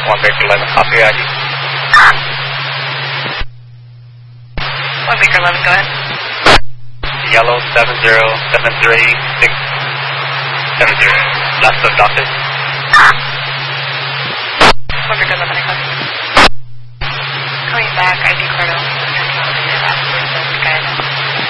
1 Victor 11, copy ID. 1 Victor 11, go ahead. Yellow 7073670. Last adopted. 1 Victor 11, I copy. Coming back, ID Cordo.